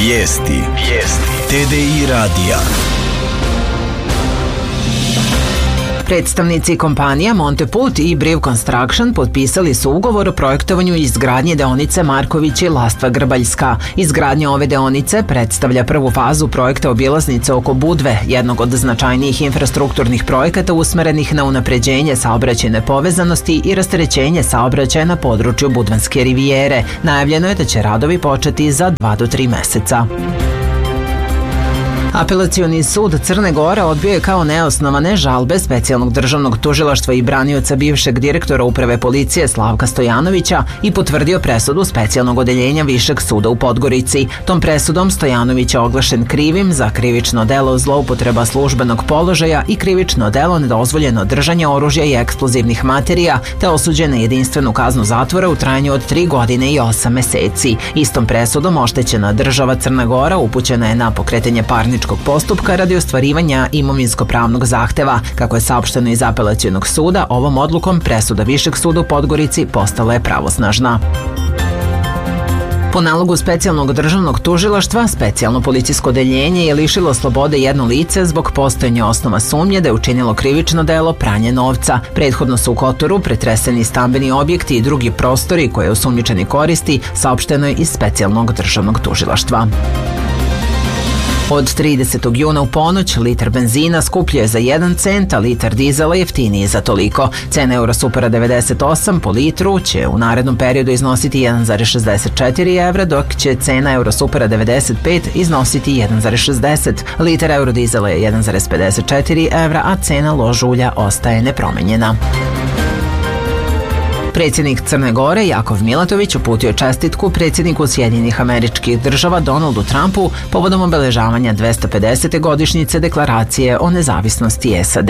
Vijesti. TDI radija. Predstavnici kompanija Monteput i Briv Construction potpisali su ugovor o projektovanju i izgradnji deonice Marković i Lastva-Grbaljska. Izgradnja ove deonice predstavlja prvu fazu projekta obilaznice oko Budve, jednog od značajnijih infrastrukturnih projekata usmerenih na unapređenje saobraćajne povezanosti i rasterećenje saobraćaja na području Budvanske rivijere. Najavljeno je da će radovi početi za 2 do 3 meseca. Apelacioni sud Crne Gore odbio je kao neosnovane žalbe Specijalnog državnog tužilaštva i branioca bivšeg direktora Uprave policije Slavka Stojanovića i potvrdio presudu Specijalnog odeljenja Višeg suda u Podgorici. Tom presudom Stojanović je oglašen krivim za krivično delo zloupotreba službenog položaja i krivično delo nedozvoljeno držanje oružja i eksplozivnih materija, te osuđen na jedinstvenu kaznu zatvora u trajanju od 3 godine i 8 meseci. Istom presudom oštećena država Crna Gora upućena je na pokretanje parničkog postupka radi ostvarivanja imovinsko-pravnog zahteva. Kako je saopšteno iz apelacionog suda, ovom odlukom presuda Višeg suda u Podgorici postala je pravosnažna. Po nalogu Specijalnog državnog tužilaštva, Specijalno policijsko odeljenje je lišilo slobode jedno lice zbog postojanja osnova sumnje da je učinilo krivično delo pranje novca. Prethodno su u Kotoru pretreseni stambeni objekti i drugi prostori koje osumnjičeni koristi, saopšteno je iz Specijalnog državnog tužilaštva. Od 30. juna u ponoć litar benzina skuplje je za 1 cent, a litar dizela jeftiniji za toliko. Cena Eurosupera 98 po litru će u narednom periodu iznositi 1,64 evra, dok će cena Eurosupera 95 iznositi 1,60. Litar eurodizela je 1,54 evra, a cena lož ulja ostaje nepromenjena. Predsjednik Crne Gore Jakov Milatović uputio je čestitku predsjedniku Sjedinjenih Američkih Država Donaldu Trumpu povodom obeležavanja 250. godišnjice deklaracije o nezavisnosti SAD.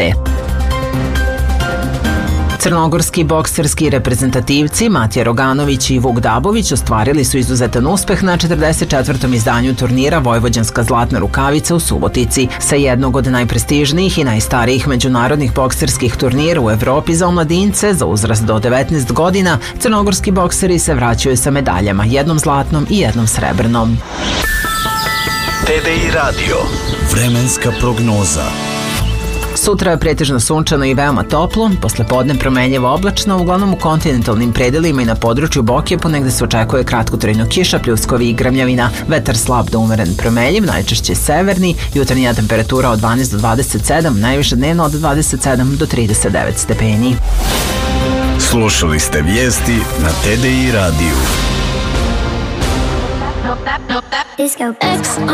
Crnogorski bokserski reprezentativci Matija Roganović i Vuk Dabović ostvarili su izuzetan uspeh na 44. izdanju turnira Vojvođanska zlatna rukavica u Subotici. Sa jednog od najprestižnijih i najstarijih međunarodnih bokserskih turnira u Evropi za omladince za uzrast do 19 godina, crnogorski bokseri se vraćaju sa medaljama, jednom zlatnom i jednom srebrnom. TDI radio. Vremenska prognoza. Sutra je pretežno sunčano i veoma toplo, poslepodne promenljivo oblačno, uglavnom u kontinentalnim predelima i na području Boke ponegde se očekuje kratkotrajno kiša, pljuskovi i grmljavina, vetar slab do umeren promenljiv, najčešće severni, jutarnja temperatura od 12 do 27, najviše dnevno od 27 do 39 stepeni. Slušali ste vijesti na TDI radiju.